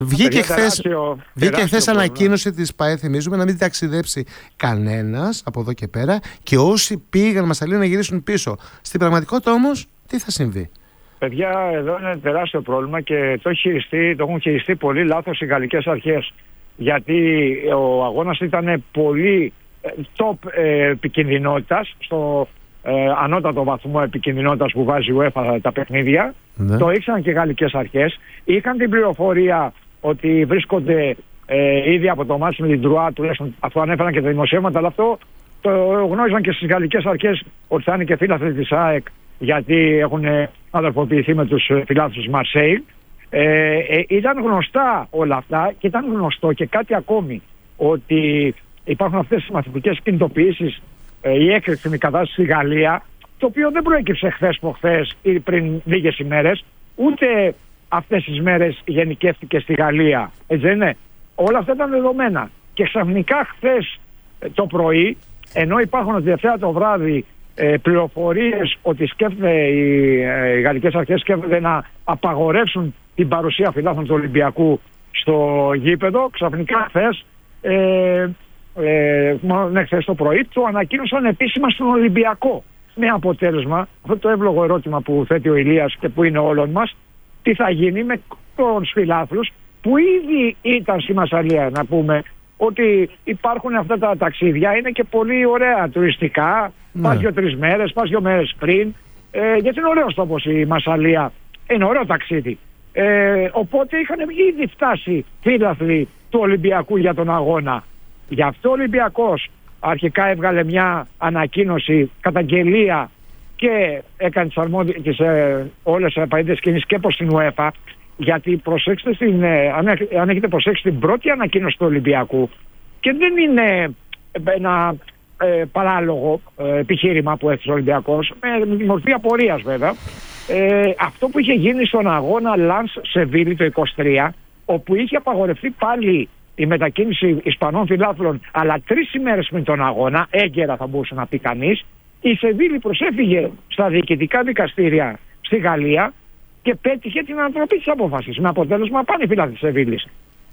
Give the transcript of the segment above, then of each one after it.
Βγήκε χθες ανακοίνωση της ΠΑΕ, θυμίζουμε, να μην ταξιδέψει κανένας από εδώ και πέρα και όσοι πήγαν Μασσαλία να γυρίσουν πίσω. Στην πραγματικότητα όμως, τι θα συμβεί? Παιδιά, εδώ είναι τεράστιο πρόβλημα και το έχουν χειριστεί πολύ λάθος οι γαλλικές αρχές. Γιατί ο αγώνας ήταν πολύ top επικινδυνότητας, στο ανώτατο βαθμό επικινδυνότητας που βάζει η UEFA τα παιχνίδια. Ναι. Το ήξεραν και οι γαλλικές αρχές. Είχαν την πληροφορία ότι βρίσκονται ήδη από το μάτι με την Τρουά, τουλάχιστον αυτό ανέφεραν και τα δημοσιεύματα, αλλά αυτό το γνώριζαν και στις γαλλικές αρχές ότι θα είναι και φίλαθλοι της ΑΕΚ, γιατί έχουν αδερφοποιηθεί με τους φιλάθλους Μαρσέιλ. Ήταν γνωστά όλα αυτά και ήταν γνωστό και κάτι ακόμη, ότι υπάρχουν αυτές τις μαθητικές κινητοποιήσεις, η έκρηξη κατάσταση στη Γαλλία, το οποίο δεν προέκυψε χθες προχθές ή πριν λίγες ημέρες, ούτε αυτές τις μέρες γενικεύτηκε στη Γαλλία. Έτσι δεν είναι? Όλα αυτά ήταν δεδομένα. Και ξαφνικά χθες το πρωί, ενώ υπάρχουν τη Δευτέρα το βράδυ πληροφορίες ότι οι γαλλικές αρχές σκέφτονται να απαγορεύσουν την παρουσία φιλάθλων του Ολυμπιακού στο γήπεδο, ξαφνικά χθες, χθες το πρωί, το ανακοίνωσαν επίσημα στον Ολυμπιακό. Με αποτέλεσμα, αυτό το εύλογο ερώτημα που θέτει ο Ηλίας και που είναι όλων μας, τι θα γίνει με τους φιλάθλους που ήδη ήταν στη Μασσαλία. Να πούμε ότι υπάρχουν αυτά τα ταξίδια, είναι και πολύ ωραία τουριστικά, πας 2-3 μέρες, πας 2 μέρες πριν, γιατί είναι ωραίος τόπος η Μασσαλία, είναι ωραίο ταξίδι. Οπότε είχαν ήδη φτάσει φίλαθλοι του Ολυμπιακού για τον αγώνα. Γι' αυτό ο Ολυμπιακός αρχικά έβγαλε μια ανακοίνωση, καταγγελία και έκανε τις όλες τις απαραίτητες κινήσεις και προς την UEFA, γιατί προσέξτε αν έχετε προσέξει την πρώτη ανακοίνωση του Ολυμπιακού, και δεν είναι ένα παράλογο επιχείρημα που έθεσε ο Ολυμπιακός, με μορφή απορίας βέβαια, αυτό που είχε γίνει στον αγώνα Λανς Σεβίλη το 23, όπου είχε απαγορευτεί πάλι η μετακίνηση Ισπανών φιλάθλων, αλλά 3 ημέρες πριν τον αγώνα, έγκαιρα θα μπορούσε να πει κανείς, η Σεβίλη προσέφυγε στα διοικητικά δικαστήρια στη Γαλλία και πέτυχε την ανατροπή της απόφασης. Με αποτέλεσμα πάνε οι φίλαθλοι της Σεβίλης.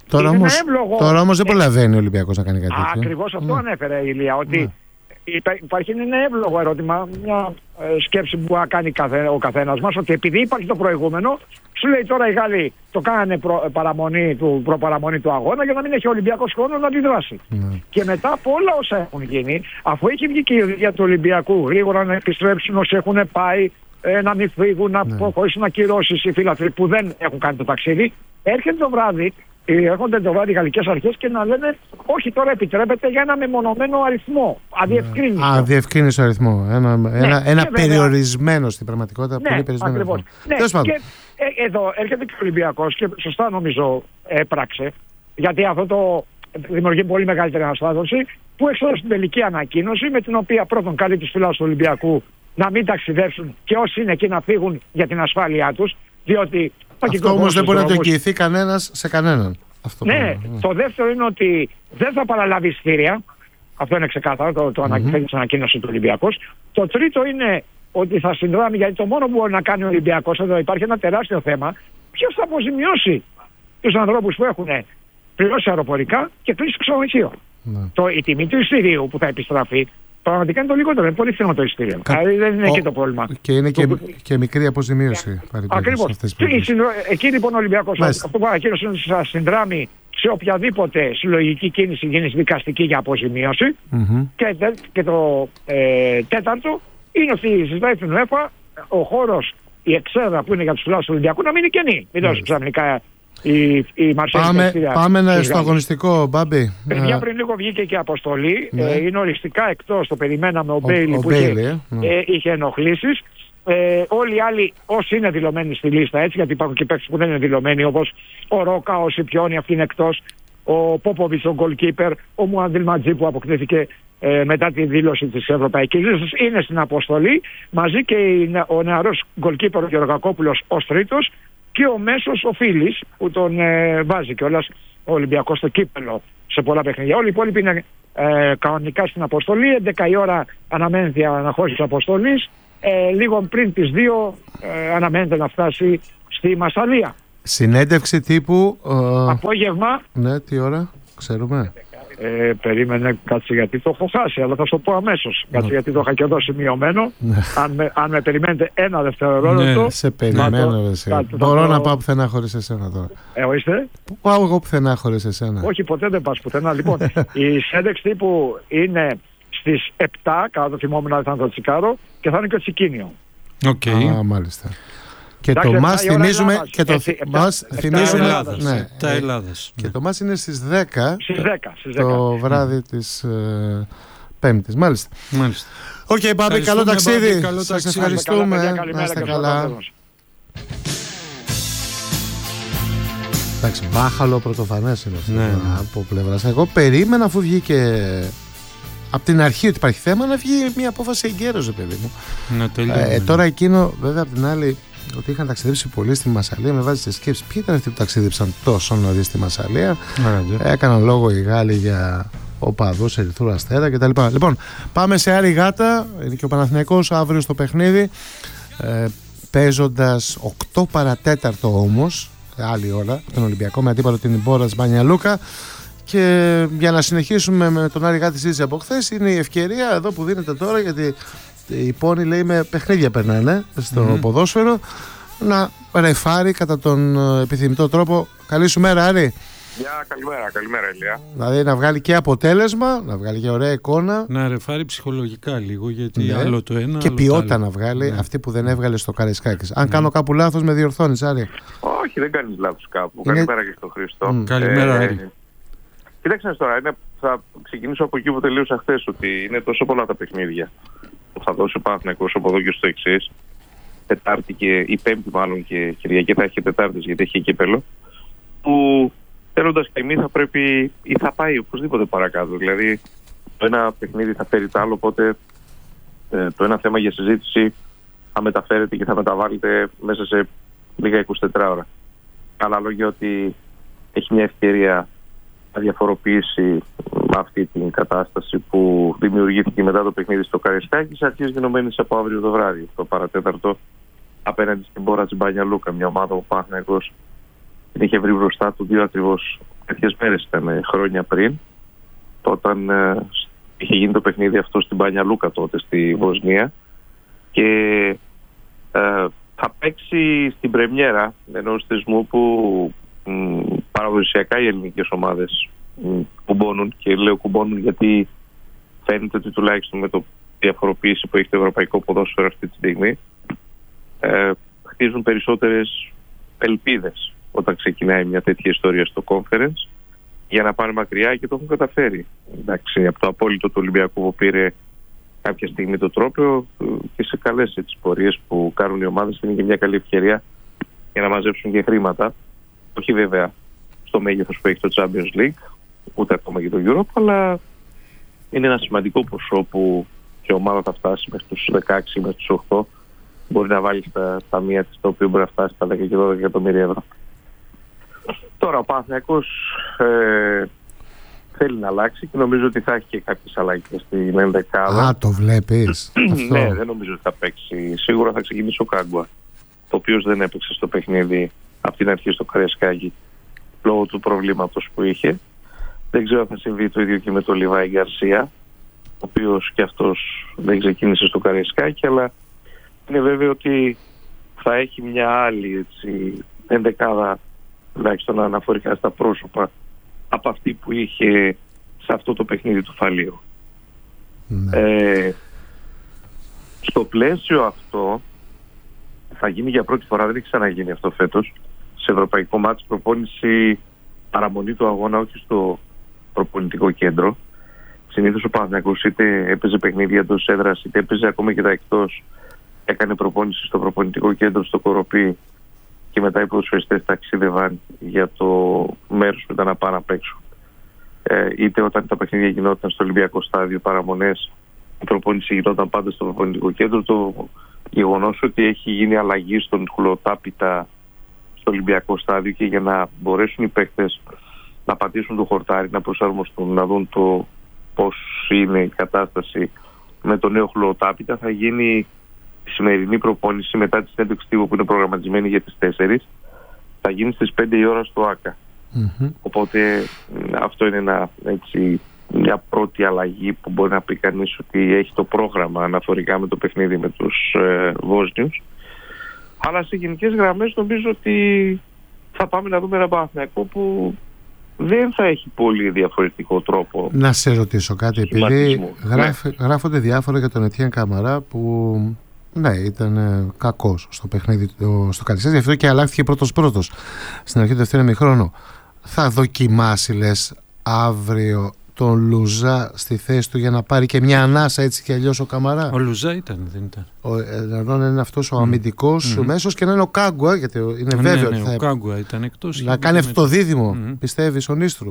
Τώρα όμως δεν προλαβαίνει ο Ολυμπιακός να κάνει κάτι τέτοιο. Ακριβώς αυτό ανέφερε η Ηλία, ότι υπάρχει ένα εύλογο ερώτημα, μια σκέψη που μπορεί να κάνει ο καθένας μας, ότι επειδή υπάρχει το προηγούμενο, σου λέει τώρα οι Γάλλοι το κάνανε προπαραμονή του αγώνα για να μην έχει ο Ολυμπιακός χρόνο να αντιδράσει. Και μετά από όλα όσα έχουν γίνει, αφού έχει βγει και η οδηγία του Ολυμπιακού γρήγορα να επιστρέψουν όσοι έχουν πάει, να μην φύγουν, να προχωρήσουν ακυρώσεις οι φίλαθλοι που δεν έχουν κάνει το ταξίδι, έρχονται το βράδυ οι γαλλικές αρχές και να λένε όχι, τώρα επιτρέπεται για ένα μεμονωμένο αριθμό. Αδιευκρίνητο αριθμό. Ένα περιορισμένο στην πραγματικότητα. Πολύ περιορισμένο αριθμό. Και εδώ έρχεται και ο Ολυμπιακός και σωστά νομίζω έπραξε, γιατί αυτό το δημιουργεί πολύ μεγαλύτερη αναστάτωση, που εξώδωσε την τελική ανακοίνωση, με την οποία πρώτον καλεί τους φιλάθλους του Ολυμπιακού να μην ταξιδέψουν και όσοι είναι εκεί να φύγουν για την ασφάλειά τους, διότι αυτό όμως δεν μπορεί να το εγγυηθεί κανένας σε κανέναν. Το δεύτερο είναι ότι δεν θα παραλάβει εισιτήρια. Αυτό είναι ξεκάθαρο, το ανακοίνωση του Ολυμπιακός. Το τρίτο είναι ότι θα συνδράμει, γιατί το μόνο που μπορεί να κάνει ο Ολυμπιακός, εδώ υπάρχει ένα τεράστιο θέμα, ποιος θα αποζημιώσει τους ανθρώπους που έχουν πληρώσει αεροπορικά και κλείσει ξενοδοχείο. Η τιμή του εισιτηρίου που θα επιστραφεί πραγματικά είναι το λιγότερο, είναι πολύ φθηνό το εισιτήριο. Δηλαδή δεν είναι εκεί το πρόβλημα. Και είναι και μικρή αποζημίωση. Ακριβώς. Εκεί λοιπόν ο Ολυμπιακός, αυτό που ανακοίνωσε, είναι ότι θα συνδράμει σε οποιαδήποτε συλλογική κίνηση γίνει δικαστική για αποζημίωση. Και το τέταρτο είναι ότι ζητάει την UEFA ο χώρος, η εξέδρα που είναι για τους φιλάθλους του Ολυμπιακού να μείνει κενή. Μην δώσει ξαφνικά η Μαρσέη. Πάμε στο αγωνιστικό, Μπάμπη. Παιδιά, πριν λίγο βγήκε και αποστολή. Είναι οριστικά εκτός, το περιμέναμε ο Μπέιλι που είχε ενοχλήσεις. Όλοι οι άλλοι όσοι είναι δηλωμένοι στη λίστα, έτσι, γιατί υπάρχουν και παίκτες που δεν είναι δηλωμένοι, όπως ο Ρόκα, ο Σιπιόνι, αυτή είναι εκτός, ο Πόποβιτς, ο goalkeeper, ο Μουαντήλ Ματζή που αποκτήθηκε μετά τη δήλωση της Ευρωπαϊκής Λίστας, είναι στην αποστολή, μαζί και ο νεαρός goalkeeper ο Γεωργακόπουλος ως τρίτος και ο μέσος ο Φίλης που τον βάζει κιόλας ο Ολυμπιακός στο κύπελο σε πολλά παιχνίδια. Όλοι οι υπόλοιποι είναι κανονικά στην αποστολή. 11 η ώρα αναμένεται η αναχώρηση της αποστολής. Λίγο πριν τις 2 αναμένεται να φτάσει στη Μασσαλία. Συνέντευξη τύπου. Απόγευμα. Ναι, τι ώρα, ξέρουμε. Περίμενε, κάτσε γιατί το έχω χάσει, αλλά θα σου το πω αμέσως. Κάτσε γιατί το είχα και εδώ σημειωμένο. Αν με περιμένετε ένα δευτερόλεπτο. Ναι, σε περιμένω. Μπορώ να πάω πουθενά χωρίς εσένα τώρα. Ορίστε. Πού πάω εγώ πουθενά χωρίς εσένα? Όχι, ποτέ δεν πας πουθενά. Λοιπόν, η συνέντευξη τύπου είναι στις 7, κατά το θυμόμουν ότι θα είναι το Τσικάρο, και θα είναι και το Τσικίνιο. Α, μάλιστα. Και το μας θυμίζουμε. Και το μας θυμίζουμε. Τα Ελλάδας. Και το μας είναι στις 10. Στις 10. Το βράδυ της Πέμπτης. Μάλιστα. Οκ, Μπάμπη, καλό ταξίδι. Σας ευχαριστούμε. Να είστε καλά. Εντάξει, μπάχαλο πρωτοφανές είναι αυτό από πλευράς. Εγώ περίμενα, αφού βγήκε από την αρχή ότι υπάρχει θέμα, να βγει μια απόφαση εγκαίρως, παιδί μου. Τώρα εκείνο, βέβαια, από την άλλη, ότι είχαν ταξιδέψει πολύ στη Μασσαλία, με βάζει σε σκέψη. Ποιοι ήταν αυτοί που ταξίδεψαν τόσο νωρίς στη Μασσαλία? Έκαναν λόγο οι Γάλλοι για οπαδούς Ερυθρού Αστέρα κτλ. Λοιπόν, πάμε σε Άρη Γάτα. Είναι και ο Παναθηναϊκός αύριο στο παιχνίδι, παίζοντας 8 παρατέταρτο όμως, άλλη ώρα, τον Ολυμπιακό, με αντίπαλο την Μπόρας Μπάνια Λούκα. Και για να συνεχίσουμε με τον Άρη Γάτα τη συζήτηση από χθες, είναι η ευκαιρία εδώ που δίνεται τώρα, γιατί οι πόνοι, λέει, με παιχνίδια περνάνε στο ποδόσφαιρο, να ρεφάρει κατά τον επιθυμητό τρόπο. Καλή σου μέρα, Άρη. Καλημέρα, Ηλία. Δηλαδή να βγάλει και αποτέλεσμα, να βγάλει και ωραία εικόνα. Να ρεφάρει ψυχολογικά λίγο, γιατί άλλο το ένα. Και ποιότητα να βγάλει, αυτή που δεν έβγαλε στο Καραϊσκάκης. Αν κάνω κάπου λάθος, με διορθώνεις, Άρη? Όχι, δεν κάνεις λάθος κάπου. Καλημέρα και στον Χρήστο. Καλημέρα, Άρη. Κοίταξε τώρα, θα ξεκινήσω από εκεί που τελείωσα χθες, ότι είναι τόσο πολλά τα παιχνίδια που θα δώσει ο Παναθηναϊκός από εδώ και στο εξής. Τετάρτη η Πέμπτη, μάλλον, και Κυριακή θα έχει Τετάρτης, γιατί έχει κύπελλο. Που θέλοντας και εμείς θα πρέπει ή θα πάει οπωσδήποτε παρακάτω. Δηλαδή, το ένα παιχνίδι θα φέρει το άλλο, οπότε το ένα θέμα για συζήτηση θα μεταφέρεται και θα μεταβάλλεται μέσα σε λίγα 24 ώρα. Άλλα λόγια, ότι έχει μια ευκαιρία να διαφοροποιήσει αυτή την κατάσταση που δημιουργήθηκε μετά το παιχνίδι στο Καραϊσκάκης, αρχής γινωμένης από αύριο το βράδυ, το παρατέταρτο, απέναντι στην Μπόρας Μπάνια Λούκα, μια ομάδα που ο Παναθηναϊκός την είχε βρει μπροστά του 2 ακριβώς τέτοιες μέρες, ήταν χρόνια πριν, όταν είχε γίνει το παιχνίδι αυτό στην Μπάνια Λούκα τότε στη Βοσνία, και θα παίξει στην πρεμιέρα ενός θεσμού που παραδοσιακά οι ελληνικές ομάδες κουμπώνουν, και λέω κουμπώνουν γιατί φαίνεται ότι τουλάχιστον με το διαφοροποίηση που έχει το ευρωπαϊκό ποδόσφαιρο αυτή τη στιγμή, χτίζουν περισσότερες ελπίδες όταν ξεκινάει μια τέτοια ιστορία στο Conference για να πάνε μακριά, και το έχουν καταφέρει. Εντάξει, από το απόλυτο του Ολυμπιακού που πήρε κάποια στιγμή το τρόπαιο, και σε καλές πορείες που κάνουν οι ομάδες, είναι και μια καλή ευκαιρία για να μαζέψουν και χρήματα. Όχι βέβαια στο μέγεθος που έχει το Champions League, ούτε ακόμα και το Europe, αλλά είναι ένα σημαντικό ποσό που και η ομάδα θα φτάσει μέχρι τους 16, μέχρι τους 8. Μπορεί να βάλει στα ταμεία της, το οποίο μπορεί να φτάσει στα 10 και 12 εκατομμύρια ευρώ. Τώρα ο Παναθηναϊκός θέλει να αλλάξει, και νομίζω ότι θα έχει και κάποιες αλλαγές στην ενδεκάδα. Το βλέπεις? Ναι, δεν νομίζω ότι θα παίξει. Σίγουρα θα ξεκινήσει ο Κάγκουα, το οποίος δεν έπαιξε στο παιχνίδι από την αρχή στο Καραϊσκάκι λόγω του προβλήματος που είχε. Δεν ξέρω αν θα συμβεί το ίδιο και με τον Λιβάη Γκαρσία, ο οποίος και αυτός δεν ξεκίνησε στο Καραϊσκάκι, αλλά είναι βέβαιο ότι θα έχει μια άλλη ενδεκάδα, τουλάχιστον αναφορικά στα πρόσωπα, από αυτή που είχε σε αυτό το παιχνίδι του Φαλίου. Στο πλαίσιο αυτό θα γίνει για πρώτη φορά, δεν έχει ξαναγίνει αυτό φέτος, σε ευρωπαϊκό μάτς προπόνηση παραμονή του αγώνα, όχι στο προπονητικό κέντρο. Συνήθως ο Παναθηναϊκός είτε έπαιζε παιχνίδια εντός έδρας, είτε έπαιζε ακόμα και τα εκτός. Έκανε προπόνηση στο προπονητικό κέντρο στο Κοροπή, και μετά οι ποδοσφαιριστές ταξίδευαν για το μέρος που ήταν να πάνε απ' έξω. Είτε όταν τα παιχνίδια γινόταν στο Ολυμπιακό στάδιο παραμονές, η προπόνηση γινόταν πάντα στο προπονητικό κέντρο. Το γεγονός ότι έχει γίνει αλλαγή στον χουλοτάπητα στο Ολυμπιακό στάδιο, και για να μπορέσουν οι παίκτες να πατήσουν το χορτάρι, να προσαρμοστούν, να δουν το πώς είναι η κατάσταση με το νέο χουλοτάπητα, θα γίνει η σημερινή προπόνηση μετά τη συνέντευξη τύπου που είναι προγραμματισμένη για τις 4. θα γίνει στις 5 η ώρα στο ΆΚΑ. Οπότε αυτό είναι μια πρώτη αλλαγή που μπορεί να πει κανείς ότι έχει το πρόγραμμα αναφορικά με το παιχνίδι με τους Βόσνιους. Αλλά σε γενικές γραμμές νομίζω ότι θα πάμε να δούμε ένα Παναθηναϊκό που δεν θα έχει πολύ διαφορετικό τρόπο. Να σε ρωτήσω κάτι, επειδή γράφονται διάφορα για τον Ετιέν Καμαρά που ήταν κακός στο παιχνίδι στο Καλυστέρι, γι' αυτό και αλλάχθηκε πρώτος στην αρχή του δεύτερου ημιχρόνου. Θα δοκιμάσει, λες, αύριο τον Λουζά στη θέση του για να πάρει και μια ανάσα έτσι κι αλλιώς ο Καμαρά? Ο Λουζά δεν ήταν. Να είναι αυτός ο αμυντικός μέσος και να είναι ο Κάγκουα, γιατί είναι βέβαιο ότι ο Κάγκουα ήταν εκτός. Να κάνει αυτό το δίδυμο, πιστεύεις, ο Νίστρουπ?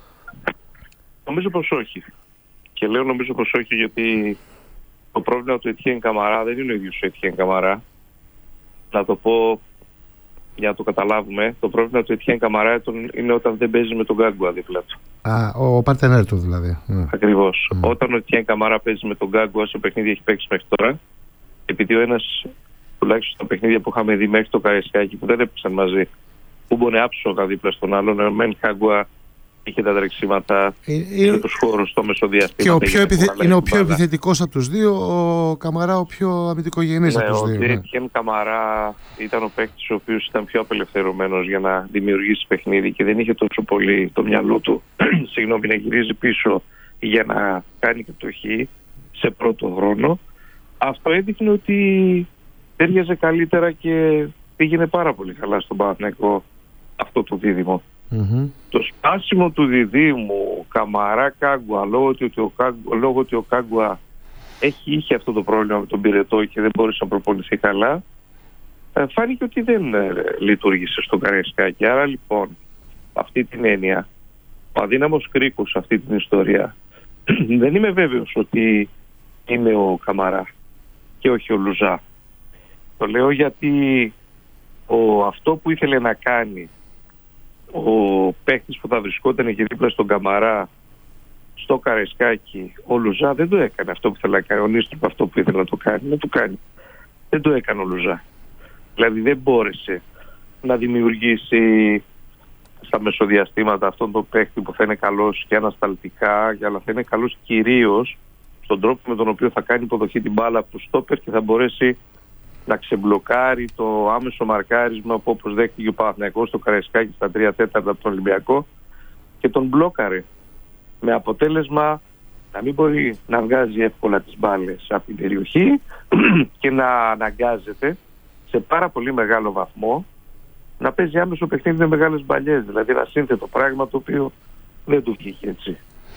Νομίζω πως όχι. Και λέω νομίζω πως όχι, γιατί το πρόβλημα του Ετιέν Καμαρά δεν είναι ο ίδιος ο Ετιέν Καμαρά. Να το πω για να το καταλάβουμε. Το πρόβλημα του Ετιέν Καμαρά είναι όταν δεν παίζει με τον Γκάγκουα δίπλα του. Ο παρτενέρ του δηλαδή. Ακριβώς. Όταν ο Ετιέν Καμαρά παίζει με τον Γκάγκουα, στο παιχνίδι έχει παίξει μέχρι τώρα, επειδή ο ένας, τουλάχιστον στα παιχνίδια που είχαμε δει μέχρι το Καραϊσκάκι, που δεν έπαιξαν μαζί, που μπορεί να άψογα δίπλα στον άλλον, ο Μεν Γκάγκουα είχε τα τρεξίματα, είχε τους χώρους στο μεσοδιαστήμα. Και είναι ο πιο επιθετικός από τους δύο, ο Καμαρά ο πιο αμυντικογενής από τους δύο. Ο Ετιέν Καμαρά ήταν ο παίκτης ο οποίος ήταν πιο απελευθερωμένος για να δημιουργήσει παιχνίδι και δεν είχε τόσο πολύ το μυαλό του να γυρίζει πίσω για να κάνει κατοχή σε πρώτο χρόνο. Αυτό έδειχνε ότι τέριαζε καλύτερα και πήγαινε πάρα πολύ καλά στον Παναθηναϊκό αυτό το δίδυμο. Το σπάσιμο του διδύμου Καμαρά Κάγκουα, λόγω ότι ο Κάγκουα είχε αυτό το πρόβλημα με τον πυρετό και δεν μπόρεσε να προπονηθεί καλά, φάνηκε ότι δεν λειτουργήσε στο Καραϊσκάκι. Άρα λοιπόν, αυτή την έννοια, ο αδύναμος κρίκος σε αυτή την ιστορία, δεν είμαι βέβαιος ότι είναι ο Καμαρά και όχι ο Λουζά. Το λέω γιατί αυτό που ήθελε να κάνει ο παίκτης που θα βρισκόταν εκεί δίπλα στον Καμαρά στο Καραϊσκάκι, ο Λουζά δεν το έκανε αυτό που ήθελε να κάνει. Ο Νίστρουπ αυτό που ήθελε να το κάνει, δεν το έκανε ο Λουζά. Δηλαδή δεν μπόρεσε να δημιουργήσει στα μεσοδιαστήματα αυτόν τον παίκτη που θα είναι καλός και ανασταλτικά, αλλά θα είναι καλός κυρίως στον τρόπο με τον οποίο θα κάνει υποδοχή την μπάλα από το στόπερ και θα μπορέσει να ξεμπλοκάρει το άμεσο μαρκάρισμα που όπως δέχτηκε ο Παναθηναϊκός στο Καραϊσκάκι στα 3/4 από τον Ολυμπιακό και τον μπλόκαρε, με αποτέλεσμα να μην μπορεί να βγάζει εύκολα τις μπάλες από την περιοχή και να αναγκάζεται σε πάρα πολύ μεγάλο βαθμό να παίζει άμεσο παιχνίδι με μεγάλες μπαλιές, δηλαδή ένα σύνθετο πράγμα το οποίο δεν του βγήκε έτσι.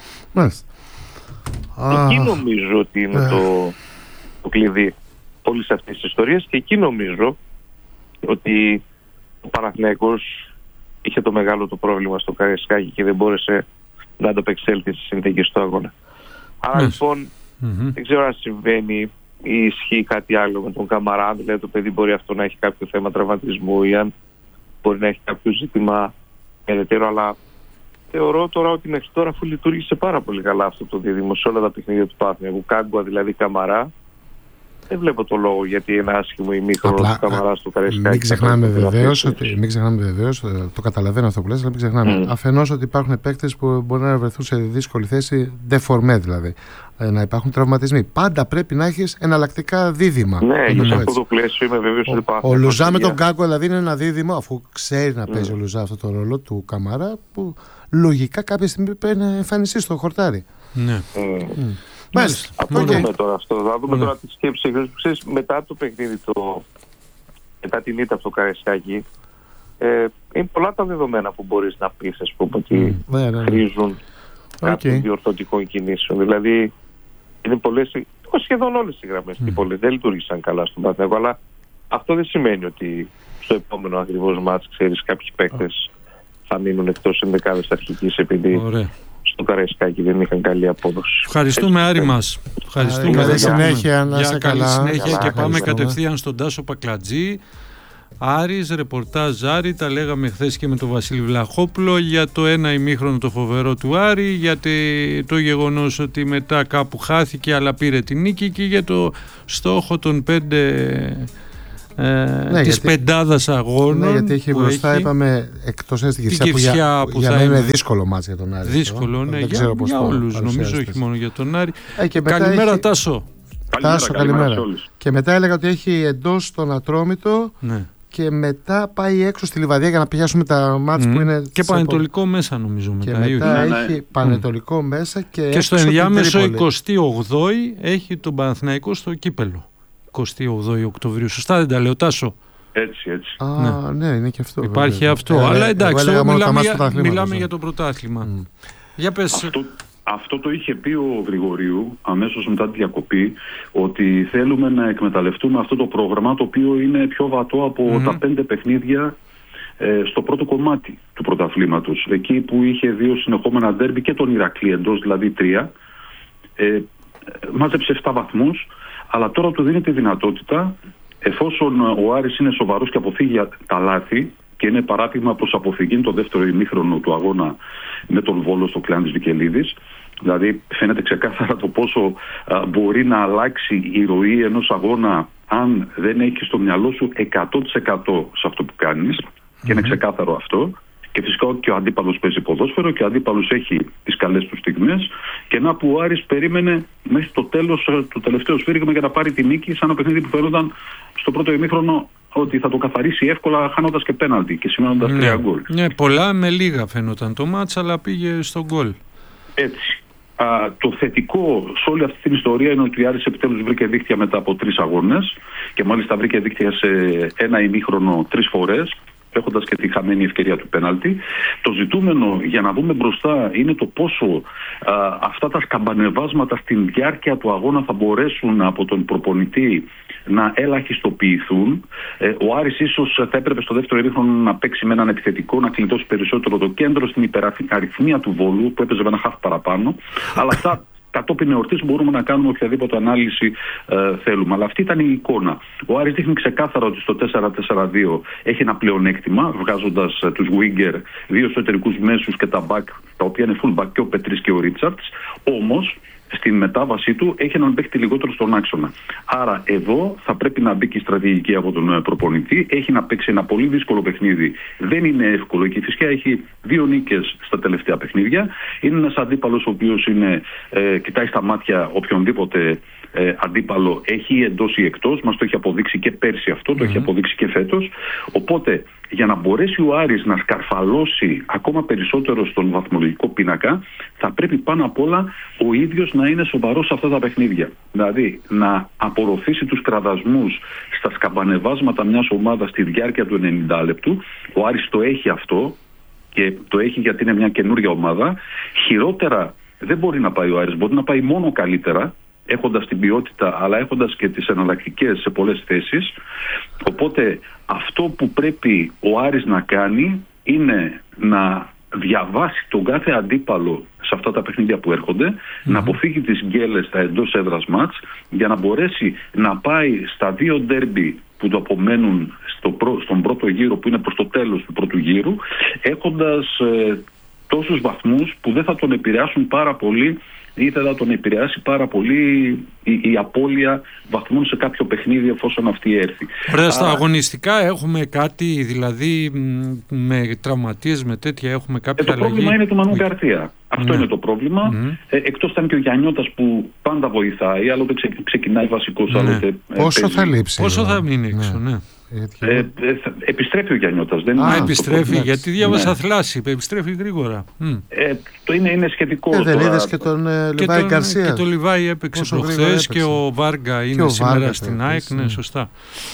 Εκεί νομίζω ότι είναι το κλειδί όλης αυτής της ιστορίας και εκεί νομίζω ότι ο Παναθηναϊκός είχε το μεγάλο το πρόβλημα στο Καραϊσκάκι και δεν μπόρεσε να ανταπεξέλθει στις συνθήκες του αγώνα. Άρα λοιπόν δεν ξέρω αν συμβαίνει ή ισχύει κάτι άλλο με τον Καμαρά, δηλαδή το παιδί μπορεί αυτό να έχει κάποιο θέμα τραυματισμού ή αν μπορεί να έχει κάποιο ζήτημα περαιτέρω, αλλά θεωρώ τώρα ότι μέχρι τώρα αφού λειτουργήσε πάρα πολύ καλά αυτό το δίδυμο σε όλα τα παιχνίδια του Παναθηναϊκού, Κάγκουα δηλαδή Καμαρά, δεν βλέπω το λόγο γιατί ένα άσχημο ημίχρονο του Καμαρά στο Καραϊσκάκι. Μην ξεχνάμε βεβαίως, το καταλαβαίνω αυτό που λες, αλλά μην ξεχνάμε αφενός ότι υπάρχουν παίκτες που μπορεί να βρεθούν σε δύσκολη θέση, deformé δηλαδή, να υπάρχουν τραυματισμοί. Πάντα πρέπει να έχεις εναλλακτικά δίδυμα. Ναι, για αυτό το πλαίσιο είμαι βέβαιος ότι υπάρχουν. Ο Λουζά με τον Κάγκο δηλαδή είναι ένα δίδυμο, αφού ξέρει να παίζει ο Λουζά αυτό το ρόλο του Καμαρά, που λογικά κάποια στιγμή πρέπει να εμφανιστεί στο χορτάρι. Ναι. Θα δούμε τώρα αυτό. Θα δούμε τώρα τη σκέψη. Ξέρεις, μετά το παιχνίδι, μετά την ήττα από το Καραϊσκάκι, είναι πολλά τα δεδομένα που μπορείς να πεις, ας πούμε, ότι χρήζουν κάποιων διορθωτικών κινήσεων. Δηλαδή, είναι πολλές, σχεδόν όλες οι γραμμές δεν λειτουργήσαν καλά στον Παναθηναϊκό, αλλά αυτό δεν σημαίνει ότι στο επόμενο ακριβώς μάτς, ξέρεις, κάποιοι παίκτες θα μείνουν εκτός ενδεκάδες αρχικής επειδή στο Καραϊσκάκι δεν είχαν καλή απόδοση. Ευχαριστούμε, Άρη μας. Ευχαριστούμε. Καλή συνέχεια, να είσαι καλά. Καλή συνέχεια και πάμε κατευθείαν στον Τάσο Πακλατζή. Άρης, ρεπορτάζ Άρη, τα λέγαμε χθες και με τον Βασίλη Βλαχόπουλο για το ένα ημίχρονο το φοβερό του Άρη, για το γεγονός ότι μετά κάπου χάθηκε αλλά πήρε την νίκη και για το στόχο των 5 της πεντάδας αγώνων. Ναι, γιατί έχει μπροστά, είπαμε, εκτός τη Κυφσιά που για μένα είναι δύσκολο μάτς για τον Άρη. Δύσκολο, ναι, για όλους νομίζω, όχι μόνο για τον Άρη. Καλημέρα Τάσο. Τάσο, καλημέρα. Και μετά έλεγα ότι έχει εντός τον Ατρόμητο. Ναι. Και μετά πάει έξω στη Λιβαδιά για να πιάσουμε τα μάτς που είναι. Και Πανετολικό μέσα, νομίζω. Μετά έχει Πανετολικό μέσα και στο ενδιάμεσο 28η έχει τον Παναθηναϊκό στο κύπελο. 28 Οκτωβρίου. Σωστά δεν τα λέω, Τάσο? Έτσι. Ναι, είναι και αυτό. Υπάρχει βέβαια αυτό. Αλλά εντάξει, μιλάμε για το πρωτάθλημα. Για πες. Αυτό το είχε πει ο Γρηγορίου αμέσως μετά τη διακοπή, ότι θέλουμε να εκμεταλλευτούμε αυτό το πρόγραμμα, το οποίο είναι πιο βατό από τα 5 παιχνίδια στο πρώτο κομμάτι του πρωταθλήματος. Εκεί που είχε 2 συνεχόμενα ντέρμπι και τον Ηρακλή εντός, δηλαδή 3, μάζεψε 7 βαθμούς, αλλά τώρα του δίνει τη δυνατότητα, εφόσον ο Άρης είναι σοβαρός και αποφύγει τα λάθη, και είναι παράδειγμα προς αποφυγή το δεύτερο ημίχρονο του αγώνα με τον Βόλο στο Κλεάνης Βικελίδης. Δηλαδή φαίνεται ξεκάθαρα το πόσο μπορεί να αλλάξει η ροή ενός αγώνα αν δεν έχεις στο μυαλό σου 100% σε αυτό που κάνεις. Και είναι ξεκάθαρο αυτό. Και φυσικά και ο αντίπαλος παίζει ποδόσφαιρο και ο αντίπαλος έχει τις καλές του στιγμές. Και να που ο Άρης περίμενε μέχρι το τέλος του τελευταίου σφύριγμα για να πάρει τη νίκη, σαν ένα παιχνίδι που φαίνονταν στο πρώτο ημίχρονο ότι θα το καθαρίσει εύκολα, χάνοντας και πέναλτι και σημαίνοντας 3 γκολ. Ναι, πολλά με λίγα φαίνονταν το μάτς, αλλά πήγε στο γκολ. Έτσι. Το θετικό σε όλη αυτή την ιστορία είναι ότι ο Άρης επιτέλους βρήκε δίκτυα μετά από 3 αγώνες και μάλιστα βρήκε δίκτυα σε ένα ημίχρονο 3 φορές, έχοντας και τη χαμένη ευκαιρία του πέναλτι. Το ζητούμενο για να δούμε μπροστά είναι το πόσο αυτά τα σκαμπανεβάσματα στην διάρκεια του αγώνα θα μπορέσουν από τον προπονητή να ελαχιστοποιηθούν. Ο Άρης ίσως θα έπρεπε στο δεύτερο ημίχρονο να παίξει με έναν επιθετικό, να κλειτώσει περισσότερο το κέντρο στην υπεραριθμία του Βόλου που έπαιζε με ένα χαφ παραπάνω. Αλλά αυτά κατόπιν εορτής μπορούμε να κάνουμε οποιαδήποτε ανάλυση θέλουμε. Αλλά αυτή ήταν η εικόνα. Ο Άρης δείχνει ξεκάθαρα ότι στο 4-4-2 έχει ένα πλεονέκτημα, βγάζοντας τους winger, 2 εσωτερικούς μέσους και τα back, τα οποία είναι full back, και ο Πετρής και ο Ρίτσαρτς. Όμως στην μετάβασή του έχει έναν παίκτη λιγότερο στον άξονα. Άρα εδώ θα πρέπει να μπει και η στρατηγική από τον προπονητή. Έχει να παίξει ένα πολύ δύσκολο παιχνίδι. Δεν είναι εύκολο και φυσικά έχει 2 νίκες στα τελευταία παιχνίδια. Είναι ένας αντίπαλος ο οποίος κοιτάει στα μάτια οποιονδήποτε αντίπαλο, έχει εντός ή εκτός. Μας το έχει αποδείξει και πέρσι αυτό, το έχει αποδείξει και φέτος. Οπότε για να μπορέσει ο Άρης να σκαρφαλώσει ακόμα περισσότερο στον βαθμολογικό πίνακα, θα πρέπει πάνω απ' όλα ο ίδιος να είναι σοβαρός σε αυτά τα παιχνίδια. Δηλαδή να απορροφήσει τους κραδασμούς στα σκαμπανεβάσματα μιας ομάδας στη διάρκεια του 90 λεπτού. Ο Άρης το έχει αυτό και το έχει γιατί είναι μια καινούργια ομάδα. Χειρότερα δεν μπορεί να πάει ο Άρης, μπορεί να πάει μόνο καλύτερα, έχοντας την ποιότητα αλλά έχοντας και τις εναλλακτικές σε πολλές θέσεις. Οπότε αυτό που πρέπει ο Άρης να κάνει είναι να διαβάσει τον κάθε αντίπαλο σε αυτά τα παιχνίδια που έρχονται, να αποφύγει τις γκέλες στα εντός έδρας μάτς, για να μπορέσει να πάει στα 2 ντέρμπι που το απομένουν στον πρώτο γύρο, που είναι προς το τέλος του πρώτου γύρου, έχοντας τόσους βαθμούς που δεν θα τον επηρεάσουν πάρα πολύ ή θα τον επηρεάσει πάρα πολύ η απώλεια βαθμών σε κάποιο παιχνίδι εφόσον αυτή έρθει. Ωραία, στα αγωνιστικά έχουμε κάτι, δηλαδή με τραυματίες, με τέτοια έχουμε κάποια αλλαγή? Το πρόβλημα είναι του Μανού Γκαρθία. Αυτό είναι το πρόβλημα. Εκτός ήταν και ο Γιαννιώτας που πάντα βοηθάει, άλλοτε ξεκινάει βασικός, άλλοτε πόσο θα λείψει? Πόσο θα μείνει έξω, επιστρέφει ο Γιαννιώτας. Επιστρέφει, γιατί διάβασα θλάση, επιστρέφει γρήγορα. Το είναι σχετικό. Δεν είδες και τον Λιβάη Γκαρσία? Και τον Λιβάι έπαιξε προχθές και ο Βάργα είναι σήμερα στην ΑΕΚ. Ναι, σωστά.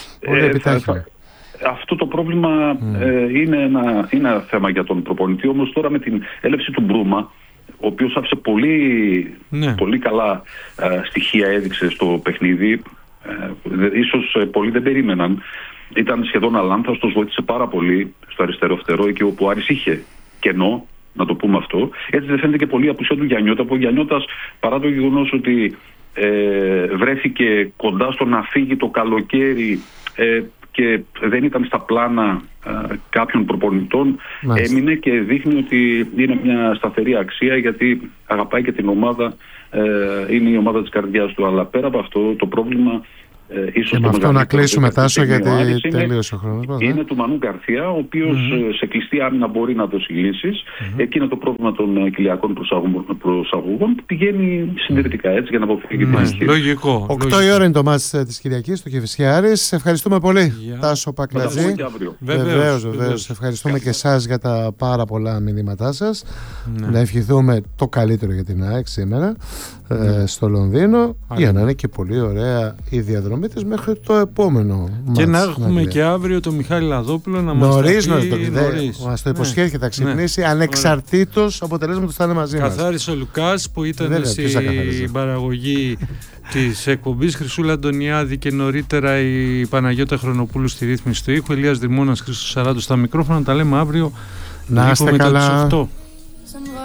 Αυτό το πρόβλημα είναι ένα θέμα για τον προπονητή. Όμως τώρα με την έλευση του Μπρούμα, ο οποίος άφησε πολύ καλά στοιχεία, έδειξε στο παιχνίδι, ίσως πολλοί δεν περίμεναν. Ήταν σχεδόν αλάνθαστος, βοήθησε πάρα πολύ στο αριστερό φτερό, εκεί όπου ο Άρης είχε κενό, να το πούμε αυτό. Έτσι δεν φαίνεται και πολύ απουσία του Γιαννιώτα, που ο Γιαννιώτας, παρά το γεγονός ότι βρέθηκε κοντά στο να φύγει το καλοκαίρι και δεν ήταν στα πλάνα κάποιων προπονητών, έμεινε και δείχνει ότι είναι μια σταθερή αξία, γιατί αγαπάει και την ομάδα, είναι η ομάδα της καρδιάς του. Αλλά πέρα από αυτό το πρόβλημα Και με αυτό να κλείσουμε, Τάσο, γιατί τελείωσε ο χρόνος. Είναι του Μανού Γκαρθία, ο οποίος σε κλειστή άμυνα μπορεί να δώσει λύσεις. Εκεί είναι το πρόβλημα των κοιλιακών προσαγωγών που πηγαίνει συντηρητικά, έτσι, για να αποφύγει την ισχύ. Λογικό. 8 η ώρα είναι το μάτς της Κυριακής, το Κηφισιάρης. Ευχαριστούμε πολύ, Τάσο Πακλατζή. Βεβαίως. Ευχαριστούμε και εσάς για τα πάρα πολλά μηνύματά σας. Να ευχηθούμε το καλύτερο για την ΑΕΚ σήμερα στο Λονδίνο, για να είναι και πολύ ωραία η διαδρομή της μέχρι το επόμενο μάτς. Και να έχουμε και αύριο το Μιχάλη Λαδόπουλο να μας το υποσχέθηκε και θα ξυπνήσει ανεξαρτήτως αποτελέσματος, θα είναι μαζί μας. Καθάρισε ο Λουκάς που ήταν στην παραγωγή της εκπομπής, Χρυσούλα Αντωνιάδη και νωρίτερα η Παναγιώτα Χρονοπούλου στη ρύθμιση του ήχου, Ηλίας Δημώνας, Χρήστος Σαράντος στα μικρόφωνα. Τα λέμε αύριο. Να είστε καλά.